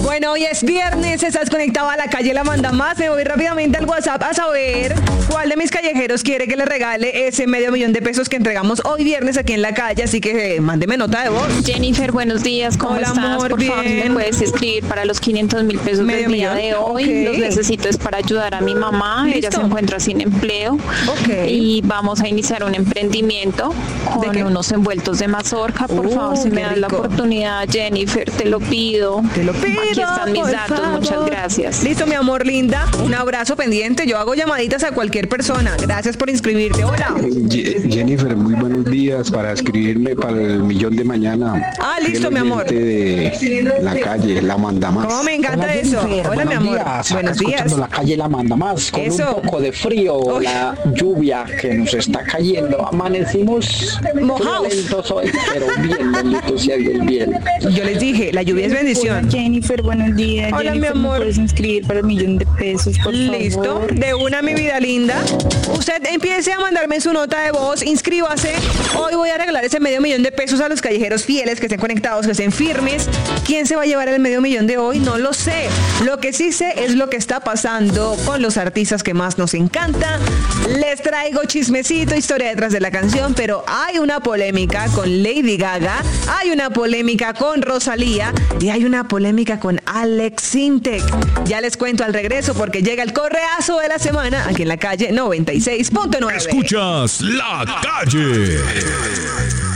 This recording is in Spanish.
Bueno, hoy es viernes, estás conectado a La Calle La Manda Más. Me voy rápidamente al WhatsApp a saber cuál de mis callejeros quiere que le regale ese $500,000 que entregamos hoy viernes aquí en La Calle, así que mándeme nota de voz. Jennifer, buenos días, ¿cómo Hola, estás? amor, Por favor, bien. me puedes escribir para los $500,000 del día de hoy. Ok. Los necesito es para ayudar a mi mamá. Ella Listo. se encuentra sin empleo. Ok. Y vamos a iniciar un emprendimiento ¿De con qué? unos envueltos de mazorca. Por favor, si qué me das la rico. oportunidad, Jennifer, te lo pido. Te lo pido. Aquí están mis por datos, favor. muchas gracias. Listo, mi amor linda. Un abrazo pendiente. Yo hago llamaditas a cualquier persona. Gracias por inscribirte. Hola. Jennifer, muy buenos días para escribirme para el millón de mañana. Ah, listo, Fiel mi amor. oyente de La Calle La Manda Más. ¿Cómo me encanta Hola, eso? Jennifer, Hola, mi buenos amor. días. Buenos Acá días. escuchando La Calle La Manda Más con Eso. un poco de frío, Uy. la lluvia que nos está cayendo. Amanecimos Mojados. lentos hoy, pero bien, bendito sea Dios, bien. Yo les dije, la lluvia es bendición. Hola, Jennifer, buenos días. Hola, Jennifer, mi amor. ¿me puedes inscribir para el $1,000,000, por Listo, favor? de una, mi vida linda. Usted empiece a mandarme su nota de voz, inscríbase. Hoy voy a regalar ese $500,000 a los callejeros fieles que estén conectados, que estén firmes. ¿Quién se va a llevar el $500,000 de hoy? No lo sé. Lo que sí sé es lo que está pasando con los artistas que más nos encanta. Les traigo chismecito, historia detrás de la canción, pero hay una polémica con Lady Gaga, hay una polémica con Rosalía y hay una polémica con Alex Sintek. Ya les cuento al regreso porque llega el correazo de la semana aquí en La Calle 96.9. Escuchas La Calle.